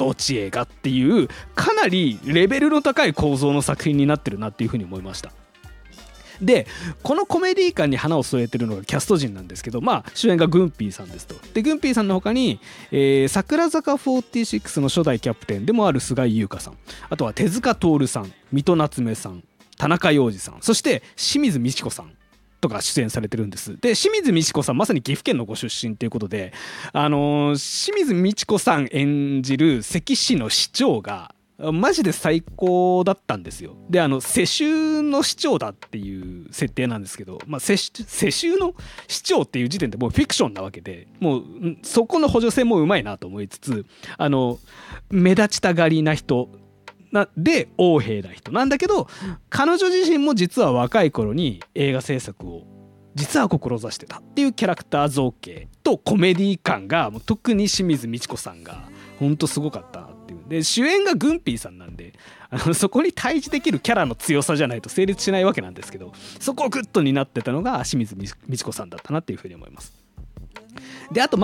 当地映画っていうかなりレベルの高い構造の作品になってるなっていうふうに思いました。でこのコメディ感に花を添えてるのがキャスト陣なんですけど、主演がグンピーさんですと。でグンピーさんの他に、桜坂46の初代キャプテンでもある菅井優香さん、あとは手塚徹さん、水戸夏目さん、田中洋次さん、そして清水美智子さんとか出演されてるんです。で清水美智子さんまさに岐阜県のご出身ということで、清水美智子さん演じる関市の市長がマジで最高だったんですよ。で世襲の市長だっていう設定なんですけど、世襲の市長っていう時点でもうフィクションなわけで、もうそこの補助線もうまいなと思いつつ、目立ちたがりな人で横柄な人なんだけど、彼女自身も実は若い頃に映画制作を実は志してたっていうキャラクター造形とコメディ感がもう特に清水美智子さんがほんとすごかったなっていう。で主演がグンピーさんなんでそこに対峙できるキャラの強さじゃないと成立しないわけなんですけど、そこをグッと担ってたのが清水美智子さんだったなっていうふうに思います。であと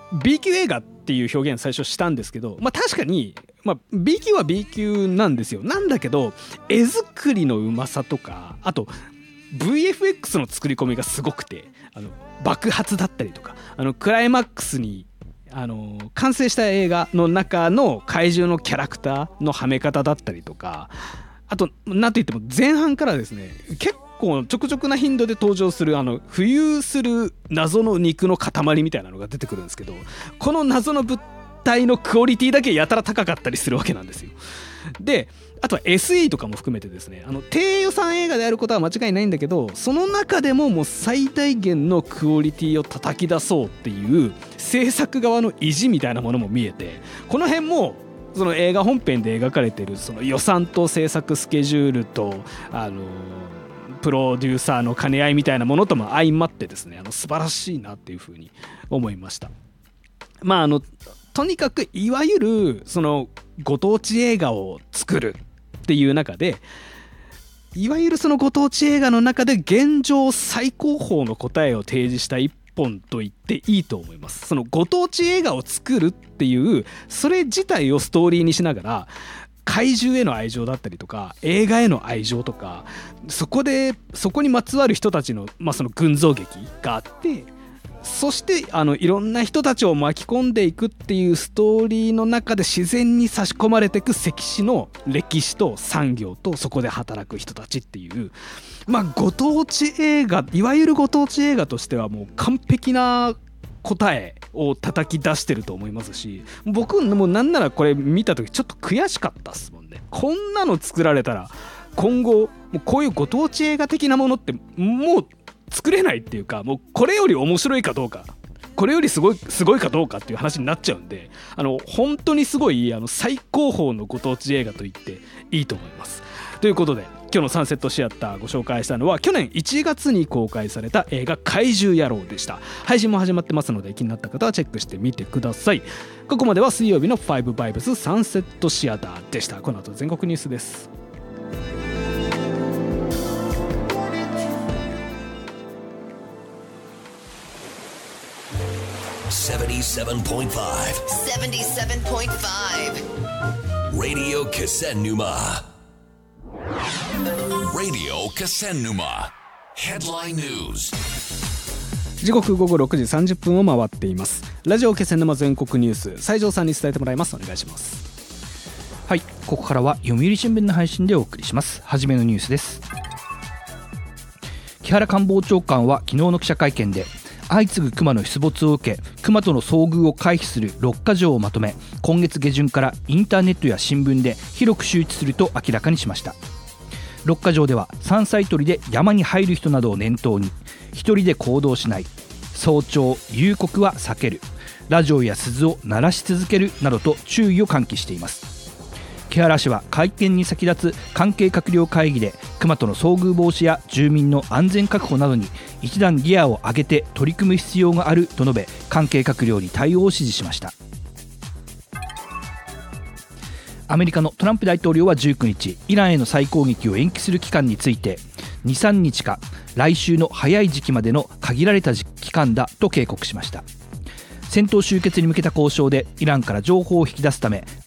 B 級映画っていう表現最初したんですけど、確かに、B 級は B 級なんですよ。なんだけど絵作りのうまさとか、あと VFX の作り込みがすごくて、爆発だったりとか、クライマックスに完成した映画の中の怪獣のキャラクターのはめ方だったりとか、あとなんといっても前半からですね、結構ちょくちょくな頻度で登場する浮遊する謎の肉の塊みたいなのが出てくるんですけど、この謎の物体のクオリティだけやたら高かったりするわけなんですよ。であとは SE とかも含めてですね、低予算映画であることは間違いないんだけど、その中でももう最大限のクオリティを叩き出そうっていう制作側の意地みたいなものも見えて、この辺もその映画本編で描かれているその予算と制作スケジュールとプロデューサーの兼ね合いみたいなものとも相まってですね、素晴らしいなっていうふうに思いました。とにかくいわゆるそのご当地映画を作るっていう中で、いわゆるそのご当地映画の中で現状最高峰の答えを提示した一本と言っていいと思います。そのご当地映画を作るっていうそれ自体をストーリーにしながら、怪獣への愛情だったりとか映画への愛情とか、そこにまつわる人たちの、その群像劇があって、そしていろんな人たちを巻き込んでいくっていうストーリーの中で自然に差し込まれていく関市の歴史と産業とそこで働く人たちっていう、ご当地映画、いわゆるご当地映画としてはもう完璧な答えを叩き出してると思いますし、僕もなんならこれ見た時ちょっと悔しかったっすもんね。こんなの作られたら今後もうこういうご当地映画的なものってもう作れないっていうか、もうこれより面白いかどうか、これよりすごいかどうかっていう話になっちゃうんで、本当にすごい最高峰のご当地映画と言っていいと思います。ということで今日のサンセットシアターご紹介したのは去年1月に公開された映画怪獣野郎でした。配信も始まってますので気になった方はチェックしてみてください。ここまでは水曜日の5 Vibes サンセットシアターでした。この後全国ニュースです。 77.5 Radio Kisennuma Radio Kisennuma Headline News。 時刻午後6時30分を回っています。ラジオ気仙沼全国ニュース、西条さんに伝えてもらいます。お願いします。 はい、ここからは読売新聞の配信でお送りします。はじめのニュースです。木原官房長官は昨日の記者会見で、相次ぐクマの出没を受け、クマとの遭遇を回避する6か条をまとめ、今月下旬からインターネットや新聞で広く周知すると明らかにしました。6か条では、山菜採りで山に入る人などを念頭に、一人で行動しない、早朝夕刻は避ける、ラジオや鈴を鳴らし続けるなどと注意を喚起しています。木原氏は会見に先立つ関係閣僚会議で、クマとの遭遇防止や住民の安全確保などに一段ギアを上げて取り組む必要があると述べ、関係閣僚に対応を指示しました。アメリカのトランプ大統領は19日、イランへの再攻撃を延期する期間について、2、3日か来週の早い時期までの限られた期間だと警告しました。戦闘終結に向けた交渉でイランから情報を引き出すため、